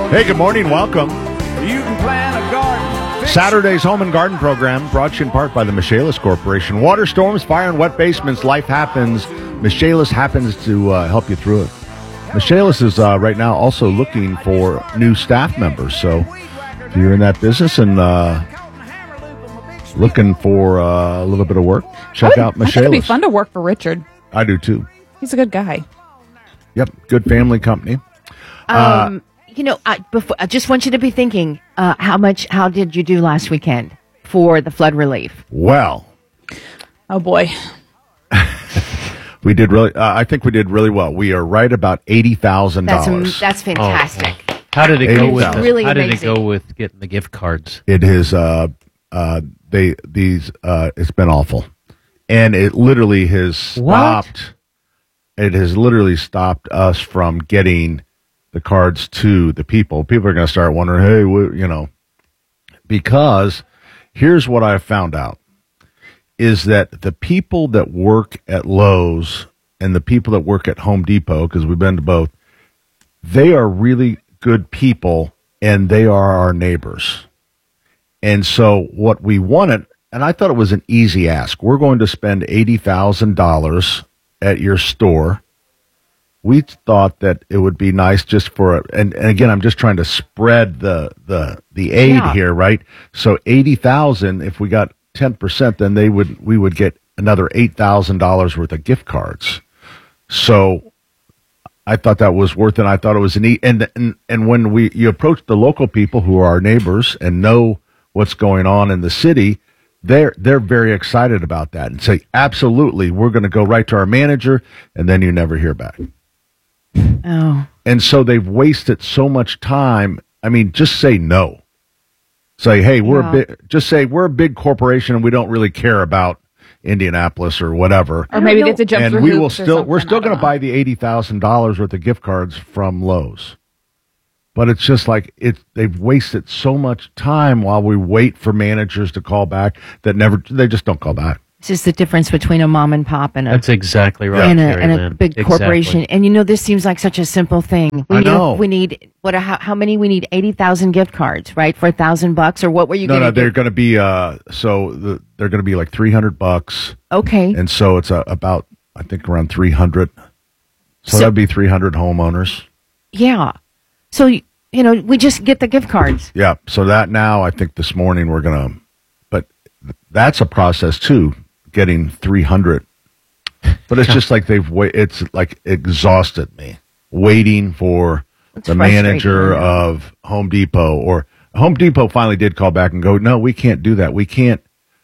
Hey, good morning. Welcome. You can plant a garden. Saturday's Home and Garden program brought to you in part by the Michaelis Corporation. Water storms, fire, and wet basements. Life happens. Michaelis happens to help you through it. Michaelis is right now also looking for new staff members. So if you're in that business and looking for a little bit of work, check out Michaelis. I think it'd be fun to work for Richard. I do too. He's a good guy. Yep, good family company. I just want you to be thinking, how did you do last weekend for the flood relief? Well, Oh, boy. we did really. I think we did really well. We are right about $80,000. That's fantastic. How did it go with? It's really how did it amazing. go with getting the gift cards? It is. It's been awful, and it literally has stopped. It has literally stopped us from getting the cards to the people. People are going to start wondering, hey, because here's what I found out is that the people that work at Lowe's and the people that work at Home Depot, because we've been to both, they are really good people and they are our neighbors. And so what we wanted, and I thought it was an easy ask, we're going to spend $80,000 at your store. We thought that it would be nice just for, and again, I'm just trying to spread the aid here, right? So 80,000, if we got 10%, then we would get another $8,000 worth of gift cards. So I thought that was worth it. I thought it was and when you approach the local people who are our neighbors and know what's going on in the city, they're very excited about that and say, absolutely, we're going to go right to our manager, and then you never hear back. Oh. And so they've wasted so much time. I mean, just say no. Say, hey, just say we're a big corporation and we don't really care about Indianapolis or whatever. Or maybe they have to jump And through we're hoops still or going to buy the $80,000 worth of gift cards from Lowe's. But it's just like they've wasted so much time while we wait for managers to call back they just don't call back. It's just the difference between a mom and pop and That's exactly right. and Mary a Lynn. big Exactly. corporation. And this seems like such a simple thing. I know. We need how many? We need 80,000 gift cards, right? For $1,000, or what were you going to do? No, they're going to be they're going to be like $300. Okay. And so it's about, I think, around 300. So that'd be 300 homeowners. Yeah. So, we just get the gift cards. Yeah. So that now, I think this morning we're going to, but that's a process too, getting 300. But it's just like it's like exhausted me waiting for It's the frustrating, manager I know. of Home Depot, or Home Depot finally did call back and go, no, we can't do that. We can't.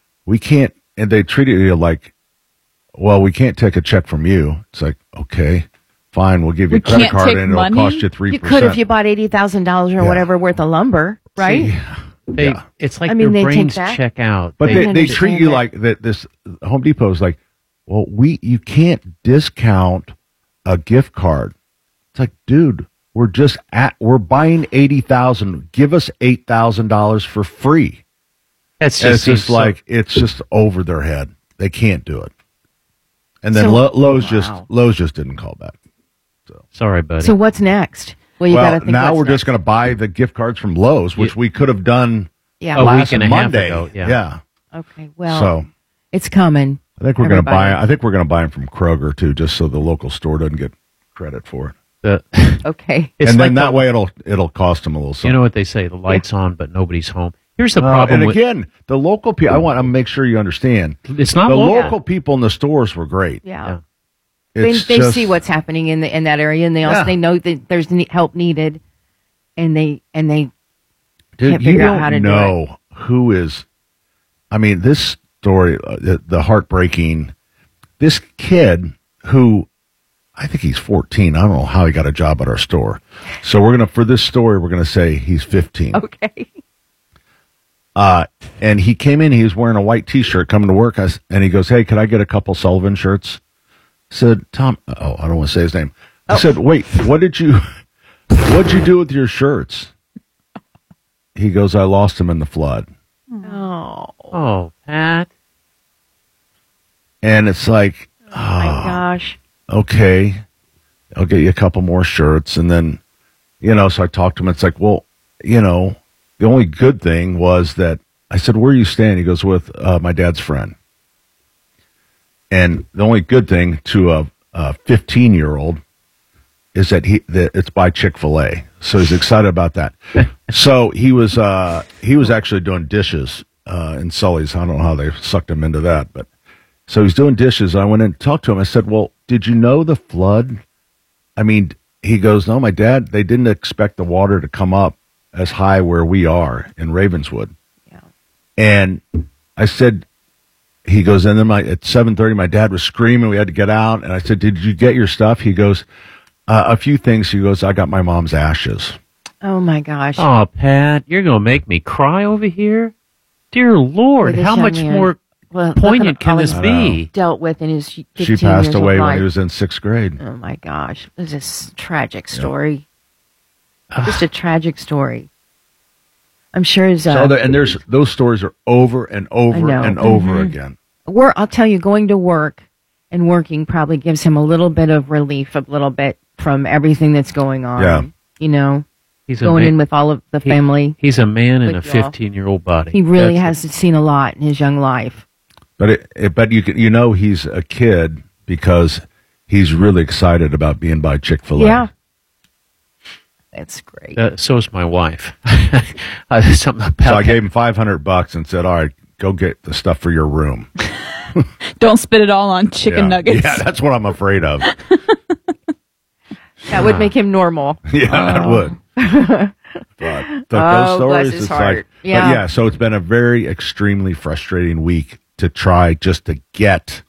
And they treated you like, well, we can't take a check from you. It's like, okay, fine. We'll give you a credit can't card take and it'll money? cost you 3%. You could if you bought $80,000 or whatever worth of lumber, right? It's like I mean, their they take brains that. check out. But they understand treat you that. like that. This Home Depot is like, well, you can't discount a gift card. It's like, dude, we're buying 80,000. Give us $8,000 for free. That's And just it's just like it's just over their head. They can't do it. And then So- Lowe's wow. just didn't call back. sorry, buddy. So what's next? Well, you got to think now what's we're next. just going to buy the gift cards from Lowe's, which we could have done Yeah. A last week and a half Monday. ago, yeah. Yeah. Okay. Well, So it's coming. I think we're going to Everybody. buy. I think we're going to buy them from Kroger too, just so the local store doesn't get credit for it. Okay. It's and like then that way it'll cost them a little something. you know what they say: the lights on, but nobody's home. Here's the problem and with again, the local people. I want to make sure you understand. it's not The local. local people in the stores were great. Yeah. Yeah. They It's they just- see what's happening in that area, and they also Yeah. they know that there's help needed, and they Dude, can't you figure out don't how to do know who is. I mean, this story, the heartbreaking. This kid who, I think he's 14. I don't know how he got a job at our store. So for this story, we're gonna say he's 15. Okay. And he came in. He was wearing a white T-shirt coming to work. And he goes, "Hey, could I get a couple Sullivan shirts?" I said, "Tom." Oh, I don't want to say his name. I said, "Wait, what'd you do with your shirts?" He goes, "I lost them in the flood." Oh, Oh, Pat. And it's like, my gosh. okay, I'll get you a couple more shirts. And then, So I talked to him. It's like, well, the only good thing was that I said, where are you staying? He goes, with my dad's friend. And the only good thing to a 15-year-old is that it's by Chick-fil-A. So he's excited about that. So he was actually doing dishes in Sully's. I don't know how they sucked him into that, but so he's doing dishes. I went in and talked to him. I said, well, did you know the flood? I mean, he goes, no, my dad, they didn't expect the water to come up as high where we are in Ravenswood. Yeah. And I said, he goes, and then at 7:30, my dad was screaming. We had to get out. And I said, did you get your stuff? He goes, a few things. He goes, I got my mom's ashes. Oh, my gosh. Oh, Pat, you're going to make me cry over here? Dear Lord, This how young much man, more well, poignant look at all can this he's be? dealt with in his 15 She passed years away of when life. he was in 6th grade. Oh, my gosh. This is a tragic story. Just a tragic story. I'm sure his... There's those stories are over and over know. and over again. I'll tell you, going to work and working probably gives him a little bit of relief, a little bit from everything that's going on. Yeah. He's a Going man- in with all of the family. He's a man in a With y'all. 15-year-old body. He really That's has seen a lot in his young life. But he's a kid because he's really excited about being by Chick-fil-A. Yeah. That's great. So is my wife. Something about So I that. gave him $500 and said, all right, go get the stuff for your room. Don't spit it all on chicken nuggets. Yeah, that's what I'm afraid of. That would make him normal. Yeah, that would. But those bless stories, his it's heart. like, Yeah. But yeah, so it's been a very extremely frustrating week to try just to get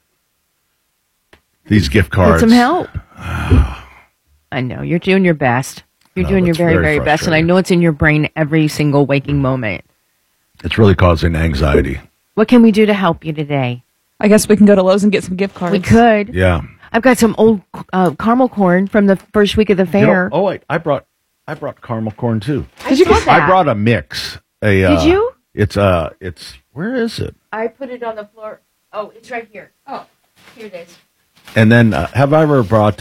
these gift Get cards. some help. I know. You're doing your best. You're No, doing your it's very, very very best. And I frustrating. know it's in your brain every single waking moment. It's really causing anxiety. What can we do to help you today? I guess we can go to Lowe's and get some gift cards. We could. Yeah. I've got some old caramel corn from the first week of the fair. Oh wait, I brought caramel corn too. Did you get that? I brought a mix. Did you? It's where is it? I put it on the floor. Oh, it's right here. Oh, here it is. And then have I ever brought?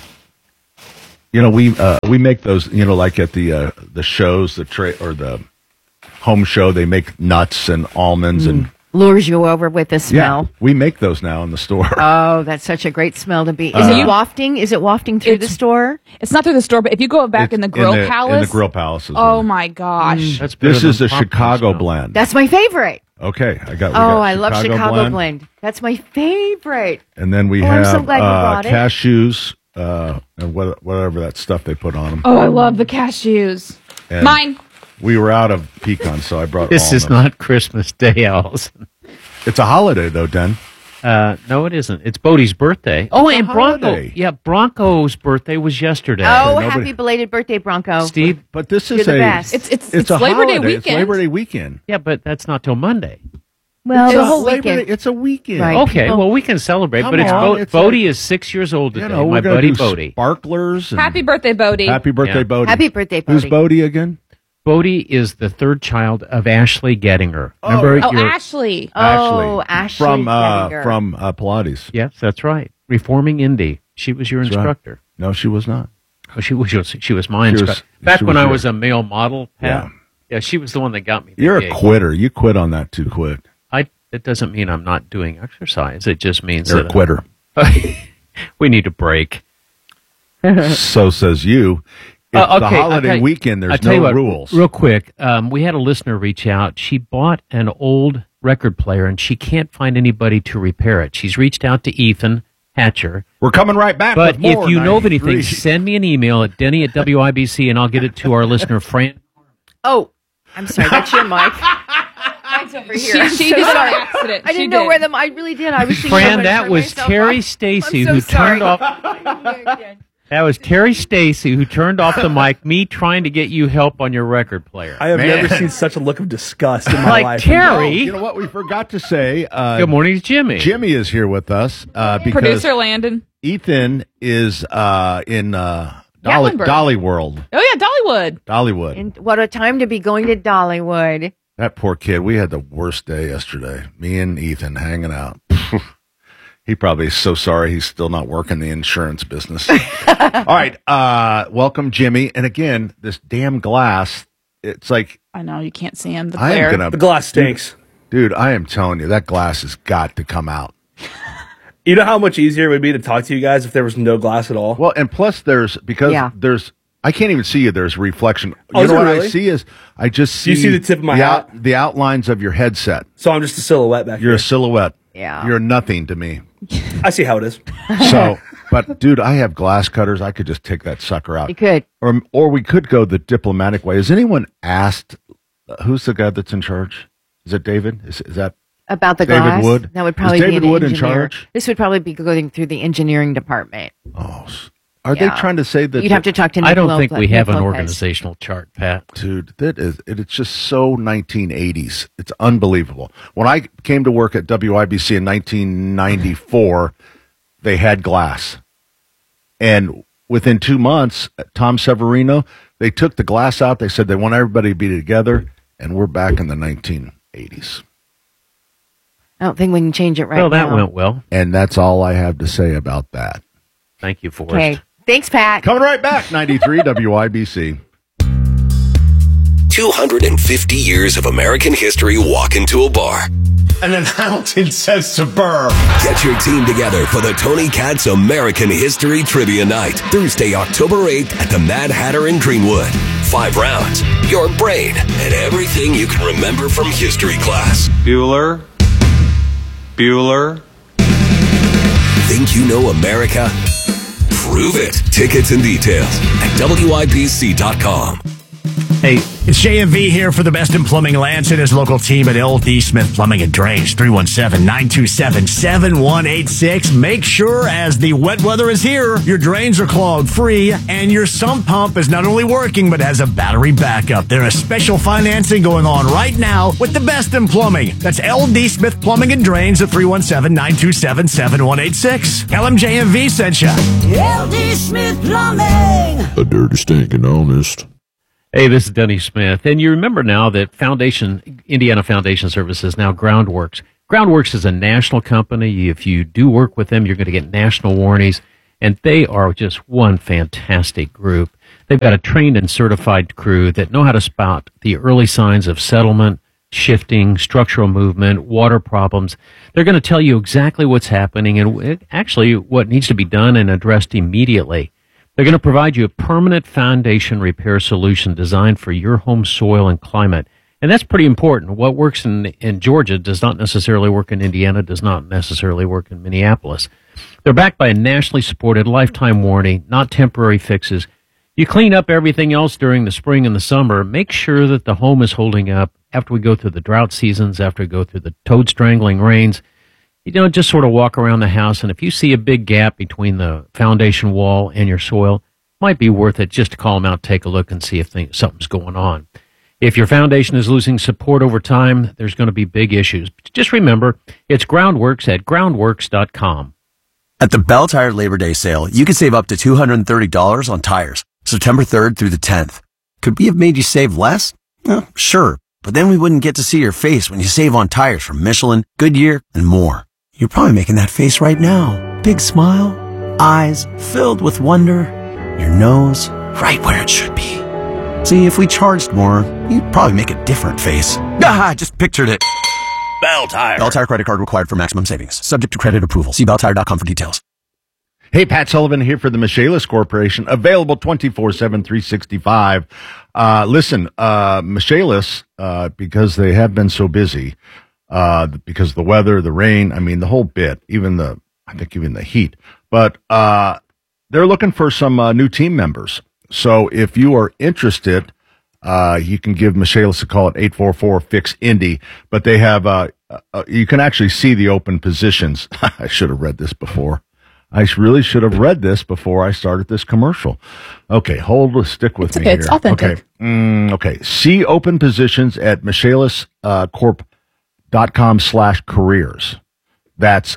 We make those. Like at the shows, or the home show, they make nuts and almonds and Lures you over with the smell. we make those now in the store. Oh, that's such a great smell to be. Is it wafting? Is it wafting through the store? It's not through the store, but if you go back It's in the Grill Palace. in the Grill Palace. Oh my gosh. That's better This is than the pumpkin Chicago smell. blend. That's my favorite. Okay, we got I love Chicago blend. That's my favorite. And then we Oh, I'm have so glad you brought it. cashews, and whatever that stuff they put on them. Oh, I love the cashews. And Mine. We were out of pecans, so I brought This is almonds. not Christmas Day, Allison. It's a holiday, though, Den. No, it isn't. It's Bodie's birthday. Oh, It's a and Bronco. holiday. Yeah, Bronco's birthday was yesterday. Oh, nobody- happy belated birthday, Bronco. Steve. But this You're is the best. It's a Labor Day holiday. weekend. It's Labor Day weekend. Yeah, but that's not till Monday. Well, It's the a whole Labor weekend. Day- It's a weekend. Right. Okay, people- well, we can celebrate, Come but it's on, it's Bodie is 6 years old today. We're my gonna buddy do Bodie. sparklers. And Happy birthday, Bodie. Happy birthday, Yeah. Bodie. Happy birthday, Who's Bodie. Bodie again? Bodie is the third child of Ashley Gettinger. Remember? Oh, your- Ashley. Oh, Ashley from Gettinger. Pilates. Yes, that's right. Reforming Indy. She was your That's right. instructor. No, she was not. Oh, she was my She was- instructor. Back she when was I your- was a male model, Pat. Yeah. Yeah, she was the one that got me. the You're a gig. quitter. You quit on that too quick. It doesn't mean I'm not doing exercise. It just means You're a that quitter. we need a break. So says you. It's the Okay, I'll holiday tell you- weekend. I'll There's tell you no what, rules. Real quick, we had a listener reach out. She bought an old record player, and she can't find anybody to repair it. She's reached out to Ethan Hatcher. We're coming right back. But with more if you know of anything, 93. send me an email at denny@wibc, and I'll get it to our listener, Fran. Oh, I'm sorry. That's your mic. Mine's over here. She So did sorry. an accident. I She didn't know did. where them. I really did. I was thinking. Fran, I'm gonna that turn was myself Terry off. Stacy I'm so who sorry. turned off. That was Terry Stacy who turned off the mic. Me trying to get you help on your record player. I have Man. never seen such a look of disgust in my Like life. Terry. You know what we forgot to say? Good morning, Jimmy. Jimmy is here with us because Producer Landon. Ethan is in Gatlinburg. Dolly World. Oh, yeah, Dollywood. Dollywood. And what a time to be going to Dollywood. That poor kid. We had the worst day yesterday. Me and Ethan hanging out. He probably is so sorry he's still not working the insurance business. All right. Welcome, Jimmy. And again, this damn glass, it's like... I know, you can't see him. The I am glare. gonna, The glass stinks. Dude, I am telling you, that glass has got to come out. You know how much easier it would be to talk to you guys if there was no glass at all? Well, and plus there's I can't even see you. There's reflection. Oh, you know what really? I see is I just see You see the tip of my hat? The outlines of your headset. So I'm just a silhouette back You're here. a silhouette. Yeah. You're nothing to me. I see how it is. So, but dude, I have glass cutters. I could just take that sucker out. You could. Or we could go the diplomatic way. Has anyone asked who's the guy that's in charge? Is it David? Is that About the David glass? Wood? That would probably Is be David an Wood in engineer. charge? This would probably be going through the engineering department. Oh, are they trying to say that? You'd have to talk to Nick I don't think Lopez. we have Nick an Lopez. organizational chart, Pat. Dude, it's just so 1980s. It's unbelievable. When I came to work at WIBC in 1994, they had glass. And within 2 months, Tom Severino, they took the glass out. They said they want everybody to be together, and we're back in the 1980s. I don't think we can change it right now. Well, that went well. And that's all I have to say about that. Thank you, Forrest. Okay. Thanks, Pat. Coming right back, 93 WIBC. 250 years of American history walk into a bar. And then Hamilton says to Burr. Get your team together for the Tony Katz American History Trivia Night, Thursday, October 8th at the Mad Hatter in Greenwood. 5 rounds, your brain, and everything you can remember from history class. Bueller. Think you know America? Prove it. Tickets and details at WIBC.com. Hey, it's JMV here for the best in plumbing. Lance and his local team at LD Smith Plumbing and Drains, 317-927-7186. Make sure as the wet weather is here, your drains are clogged free and your sump pump is not only working but has a battery backup. There is special financing going on right now with the best in plumbing. That's LD Smith Plumbing and Drains at 317-927-7186. Tell them JMV sent you. LD Smith Plumbing. A dirty, stinking honest. Hey, this is Denny Smith. And you remember now that Indiana Foundation Services, now Groundworks. Groundworks is a national company. If you do work with them, you're going to get national warranties. And they are just one fantastic group. They've got a trained and certified crew that know how to spot the early signs of settlement, shifting, structural movement, water problems. They're going to tell you exactly what's happening and actually what needs to be done and addressed immediately. They're going to provide you a permanent foundation repair solution designed for your home soil and climate. And that's pretty important. What works in Georgia does not necessarily work in Indiana, does not necessarily work in Minneapolis. They're backed by a nationally supported lifetime warranty, not temporary fixes. You clean up everything else during the spring and the summer. Make sure that the home is holding up after we go through the drought seasons, after we go through the toad strangling rains. Just sort of walk around the house, and if you see a big gap between the foundation wall and your soil, it might be worth it just to call them out, take a look, and see if something's going on. If your foundation is losing support over time, there's going to be big issues. Just remember, it's Groundworks at groundworks.com. At the Bell Tire Labor Day sale, you can save up to $230 on tires, September 3rd through the 10th. Could we have made you save less? Well, sure, but then we wouldn't get to see your face when you save on tires from Michelin, Goodyear, and more. You're probably making that face right now. Big smile, eyes filled with wonder, your nose right where it should be. See, if we charged more, you'd probably make a different face. Ah, I just pictured it. Bell Tire. Bell Tire credit card required for maximum savings. Subject to credit approval. See belltire.com for details. Hey, Pat Sullivan here for the Michaelis Corporation. Available 24/7, 365. Listen, Michaelis, because they have been so busy, because of the weather, the rain, the whole bit, even the heat. But they're looking for some new team members. So if you are interested, you can give Michaelis a call at 844-FIX-INDY. But they have, you can actually see the open positions. I should have read this before. I really should have read this before I started this commercial. Okay, stick with me here. It's authentic. Okay. See open positions at michaeliscorp.com/careers. That's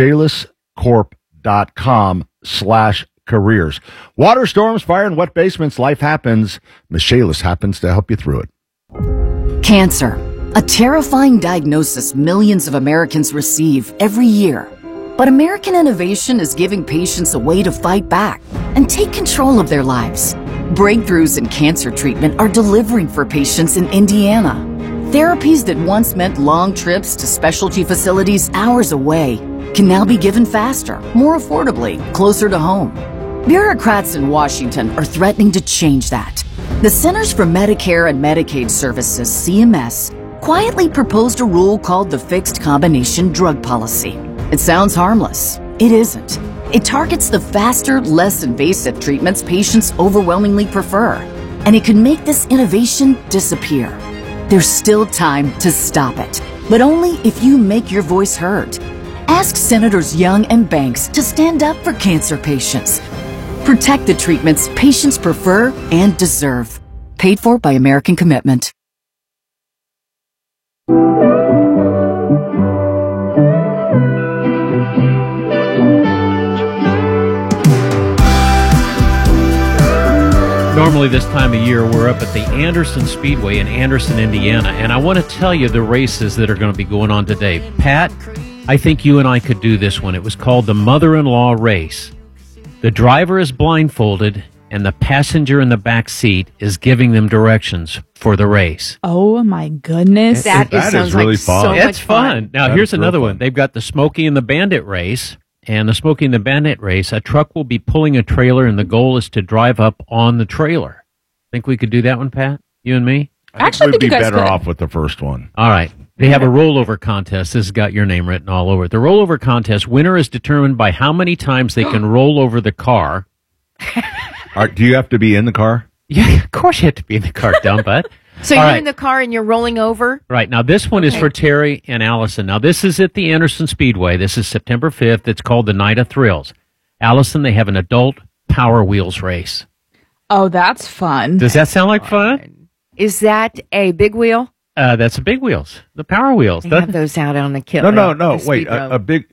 michaeliscorp.com/careers. Water storms, fire, and wet basements, life happens. Michaelis happens to help you through it. Cancer, a terrifying diagnosis millions of Americans receive every year. But American innovation is giving patients a way to fight back and take control of their lives. Breakthroughs in cancer treatment are delivering for patients in Indiana. Therapies that once meant long trips to specialty facilities hours away can now be given faster, more affordably, closer to home. Bureaucrats in Washington are threatening to change that. The Centers for Medicare and Medicaid Services, CMS, quietly proposed a rule called the Fixed Combination Drug Policy. It sounds harmless. It isn't. It targets the faster, less invasive treatments patients overwhelmingly prefer, and it could make this innovation disappear. There's still time to stop it, but only if you make your voice heard. Ask Senators Young and Banks to stand up for cancer patients. Protect the treatments patients prefer and deserve. Paid for by American Commitment. Normally this time of year, we're up at the Anderson Speedway in Anderson, Indiana, and I want to tell you the races that are going to be going on today. Pat, I think you and I could do this one. It was called the Mother-in-Law Race. The driver is blindfolded, and the passenger in the back seat is giving them directions for the race. Oh, my goodness. That is really fun. It's fun. Now, here's another one. They've got the Smokey and the Bandit race. And the Smokey and the Bandit race, a truck will be pulling a trailer, and the goal is to drive up on the trailer. Think we could do that one, Pat? You and me? I think we'd be better off with the first one. All right. They have a rollover contest. This has got your name written all over it. The rollover contest winner is determined by how many times they can roll over the car. Do you have to be in the car? Yeah, of course you have to be in the car, dumb butt. So you're in the car and you're rolling over? Right. Now, this one is for Terry and Allison. Now, this is at the Anderson Speedway. This is September 5th. It's called the Night of Thrills. Allison, they have an adult Power Wheels race. Oh, that's fun. Does that sound like fun? Is that a big wheel? That's a big wheels. The Power Wheels. They have those out on the kit. No. Wait, a big...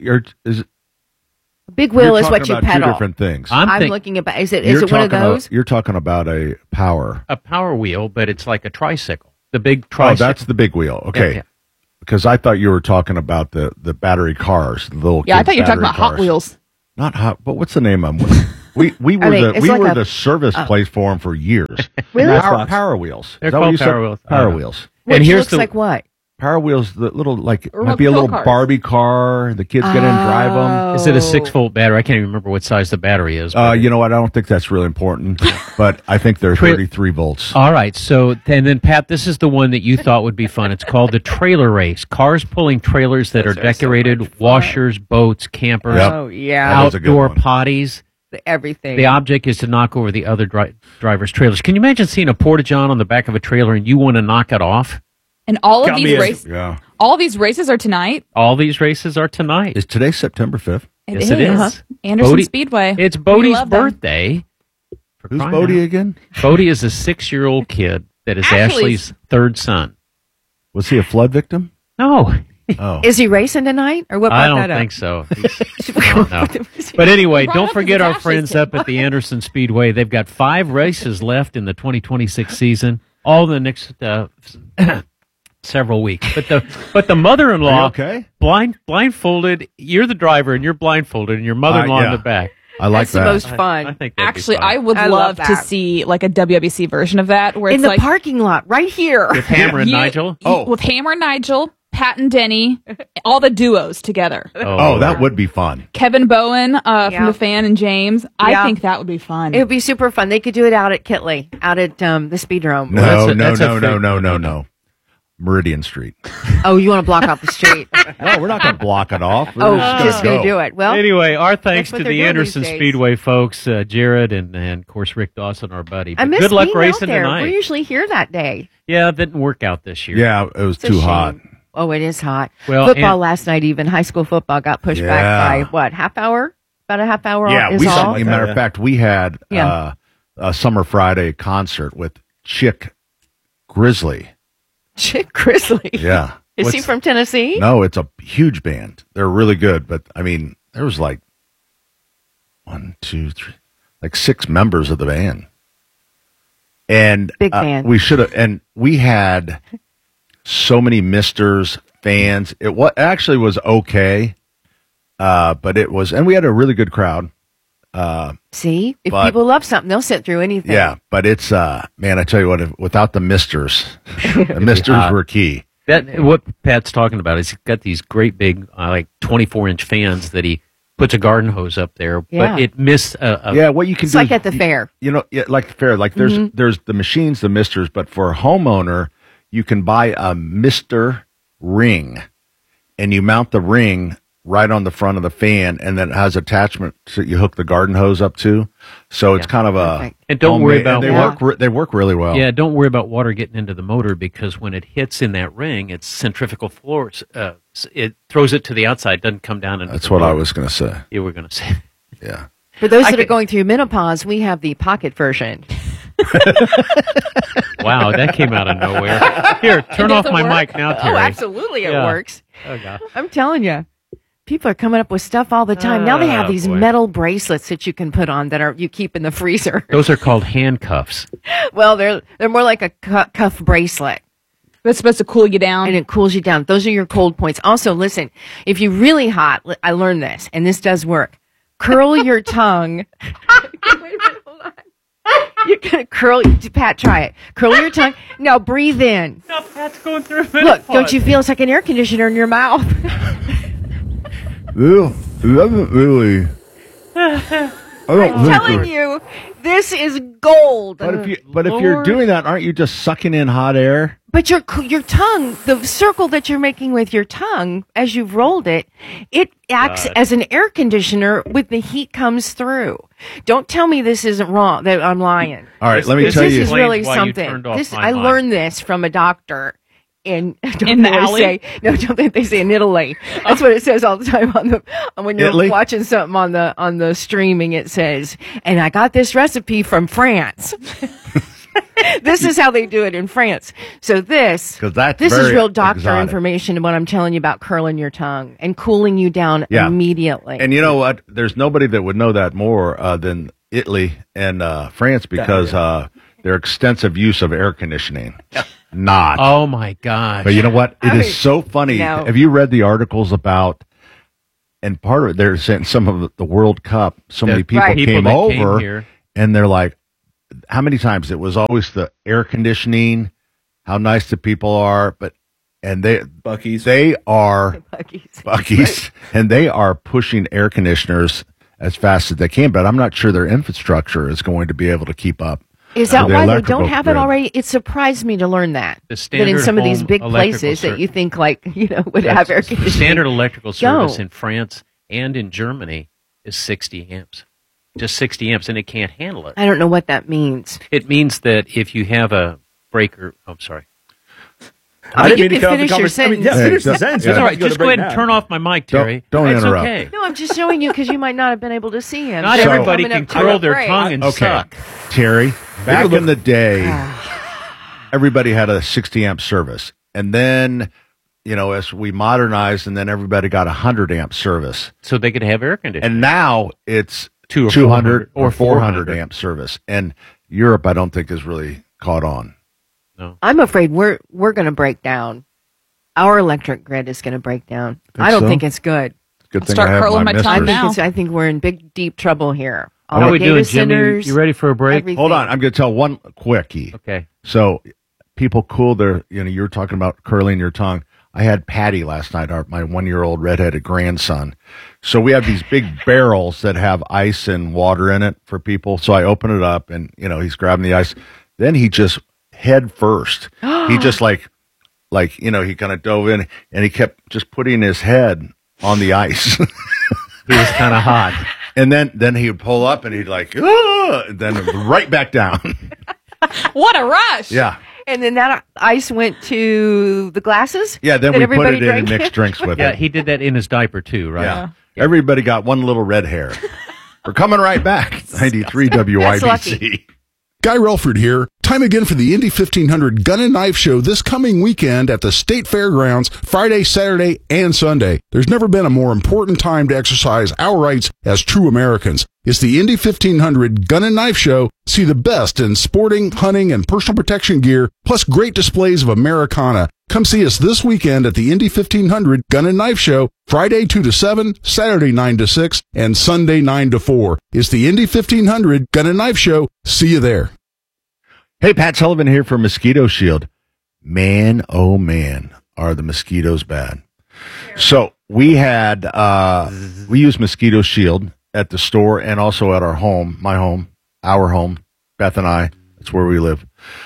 Big wheel is what you pedal. Two different things. I'm looking at. Is it one of those? You're talking about a power wheel, but it's like a tricycle. The big tricycle. Oh, that's the big wheel. Okay, yeah. Because I thought you were talking about the battery cars, the little. Yeah, I thought you were talking about Hot Wheels. Not hot, but what's the name of them? We were the service place for them for years. Really? Power Wheels. They're called Power Wheels. Power Wheels. Which looks like what? Power Wheels, the little, might be a little Barbie car. The kids get in and drive them. Is it a 6-volt battery? I can't even remember what size the battery is. You know what? I don't think that's really important, but I think they're 33 volts. All right. So, and then, Pat, this is the one that you thought would be fun. It's called the trailer race. Cars pulling trailers that are decorated, washers, boats, campers, outdoor potties. Everything. The object is to knock over the other driver's trailers. Can you imagine seeing a Porta-John on the back of a trailer and you want to knock it off? And all of these races, all these races are tonight. All these races are tonight. Is today September 5th? Yes, it is. Anderson Speedway. It's Bodie's birthday. Who's Bodie again? Bodie is a 6-year-old kid that is Ashley's third son. Was he a flood victim? No. Oh. Is he racing tonight, or what? I don't think so. No. But anyway, don't forget our friends up at the Anderson Speedway. They've got 5 races left in the 2026 season. All the next several weeks. But the mother-in-law, blindfolded. You're the driver and you're blindfolded, and your mother-in-law in the back. I like That's that. the most fun. I think actually, I would love to see like a WWC version of that, where in it's the parking lot right here with Hammer and Nigel. With Hammer and Nigel, Pat and Denny, all the duos together. Oh, that would be fun. Kevin Bowen from The Fan and James. I think that would be fun. It would be super fun. They could do it out at Kitley, out at the Speedrome. No. Meridian Street. Oh, you want to block off the street? No, we're not going to block it off. We're just going to do it. Well, anyway, our thanks to the Anderson Speedway folks, Jared and of course Rick Dawson, our buddy. But good luck racing tonight. We're usually here that day. Yeah, it didn't work out this year. Yeah, it was too hot. Oh, it is hot. Well, football last night, even high school football, got pushed back by what? Half hour? About a half hour. Yeah, as a matter of fact, we had a Summer Friday concert with Chick Grizzly. Chick Grizzly. Yeah. Is he from Tennessee? No, it's a huge band. They're really good, but I mean, there was like 1, 2, 3, like 6 members of the band. And big band. We had so many misters, fans. It actually was okay. But it was, and we had a really good crowd. See, if but- people love something, they'll sit through anything. Yeah, but it's man, I tell you what, without the misters, the misters were key. What Pat's talking about is he's got these great big, like 24-inch fans that he puts a garden hose up there, Yeah. but it missed what you can It's do like is, at the fair. like the fair, like there's the machines, the misters, but for a homeowner, you can buy a mister ring, and you mount the ring right on the front of the fan, and then it has attachment that you hook the garden hose up to. So it's kind of a Perfect. And don't worry about they work really well. Yeah, don't worry about water getting into the motor, because when it hits in that ring, it's centrifugal force. It throws it to the outside, doesn't come down. Into That's the what I motor. was going to say. You were going to say. Yeah. For those that are going through menopause, we have the pocket version. Wow, that came out of nowhere. Here, turn off my mic now, Terry. Oh, absolutely, it works. Oh, God. I'm telling you. People are coming up with stuff all the time. Now they have these boy. metal bracelets that you can put on that you keep in the freezer. Those are called handcuffs. Well, they're more like a cuff bracelet. It's supposed to cool you down. And it cools you down. Those are your cold points. Also, listen, if you're really hot, I learned this, and this does work. Curl your tongue. Wait a minute, hold on. You're going to curl, Pat, try it. Curl your tongue. Now breathe in. No, Pat's going through Look, don't you feel it's like an air conditioner in your mouth? Ew, it doesn't really. I'm telling you, this is gold. But if you're doing that, aren't you just sucking in hot air? But your tongue, the circle that you're making with your tongue as you've rolled it, it acts as an air conditioner when the heat comes through. Don't tell me this isn't wrong, that I'm lying. All right, let me tell you. This is really why you something. turned off my I mic. learned this from a doctor in In the alley? don't they say in Italy? That's what it says all the time when you're Italy? watching something on the streaming. It says, and I got this recipe from France. This is how they do it in France. So this 'Cause that's is very real doctor exotic. information and what I'm telling you about curling your tongue and cooling you down Yeah. immediately. And you know what? There's nobody that would know that more than Italy and France because their extensive use of air conditioning. Not. Oh, my gosh. But you know what? It is so funny. No. Have you read the articles about? And part of it, they're saying some of the World Cup. So many people Right. came People that over, came here. and they're like, "How many times?" It was always the air conditioning, how nice the people are, and Buc-ee's. they are Buc-ee's. Buc-ee's, and they are pushing air conditioners as fast as they can. But I'm not sure their infrastructure is going to be able to keep up. Is that with the why they electrical don't have it grid. already? It surprised me to learn that. The That in standard some of these home big electrical places ser- that you think would have air conditioning. Standard electrical service Don't. in France and in Germany is 60 amps. Just 60 amps, and it can't handle it. I don't know what that means. It means that if you have a breaker, I'm sorry. I didn't you mean to can cut off the finish your conversation. sentence. Finish the Yeah. sentence. Yeah. It's all right. Go to Just go break ahead and now. turn off my mic, Terry. Don't It's interrupt. okay. No, I'm just showing you because you might not have been able to see him. Not So- everybody Coming can up to curl a their break. tongue and Okay, suck. Terry. Back in the day, everybody had a 60 amp service, and then as we modernized, and then everybody got a 100 amp service, So they could have air conditioning. and now it's 200 or 400 400 amp service. And Europe, I don't think is really caught on. I'm afraid we're going to break down. Our electric grid is going to break down. Think I don't so? think it's good. Good thing Start I have curling my my tongue misters. now. I think we're in big, deep trouble here. All How the we data doing, Jimmy? centers, You ready for a break? everything. Hold on, I'm going to tell one quickie. Okay. So people cool their, you were talking about curling your tongue. I had Patty last night, my 1-year-old redheaded grandson. So we have these big barrels that have ice and water in it for people. So I open it up and, he's grabbing the ice. Then he just head first. He just he kind of dove in and he kept just putting his head on the ice. He was kind of hot. And then he would pull up and he'd and then right back down. What a rush! Yeah. And then that ice went to the glasses? Yeah, then that we put everybody it in and drank? mixed drinks with Yeah, it. he did that in his diaper too, right? Yeah. Everybody got one little red hair. We're coming right back. 93 That's WIBC. lucky. Guy Relford here. Time again for the Indy 1500 Gun and Knife Show this coming weekend at the State Fairgrounds, Friday, Saturday, and Sunday. There's never been a more important time to exercise our rights as true Americans. It's the Indy 1500 Gun and Knife Show. See the best in sporting, hunting, and personal protection gear, plus great displays of Americana. Come see us this weekend at the Indy 1500 Gun and Knife Show, Friday 2 to 7, Saturday 9 to 6, and Sunday 9 to 4. It's the Indy 1500 Gun and Knife Show. See you there. Hey, Pat Sullivan here for Mosquito Shield. Man, oh man, are the mosquitoes bad. So we use Mosquito Shield at the store and also at our home, our home, Beth and I. That's where we live.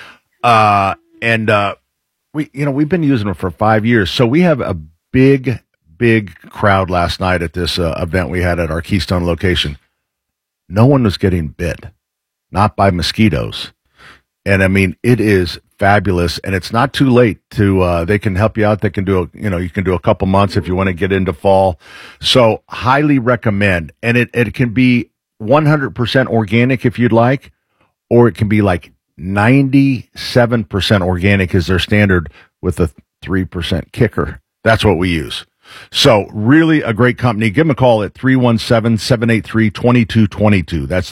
We've been using them for 5 years. So we have a big crowd last night at this event we had at our Keystone location. No one was getting bit, not by mosquitoes. And I mean, it is fabulous, and it's not too late to, they can help you out. They can do, you can do a couple months if you want to get into fall. So highly recommend. And it can be 100% organic if you'd like, or it can be like 97% organic is their standard with a 3% kicker. That's what we use. So really a great company. Give them a call at 317-783-2222. That's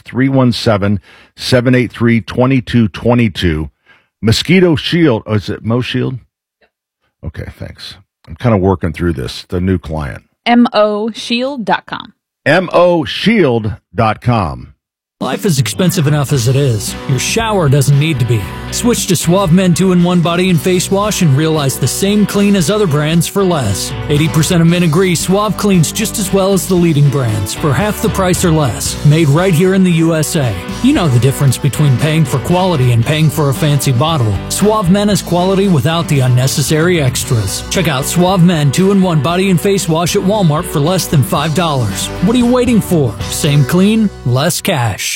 317-783-2222. Mosquito Shield. Oh, is it Mo Shield? Okay, thanks. I'm kind of working through this. The new client. MOShield.com. MOShield.com. Life is expensive enough as it is. Your shower doesn't need to be. Switch to Suave Men 2-in-1 Body and Face Wash and realize the same clean as other brands for less. 80% of men agree Suave cleans just as well as the leading brands for half the price or less. Made right here in the USA. You know the difference between paying for quality and paying for a fancy bottle. Suave Men is quality without the unnecessary extras. Check out Suave Men 2-in-1 Body and Face Wash at Walmart for less than $5. What are you waiting for? Same clean, less cash.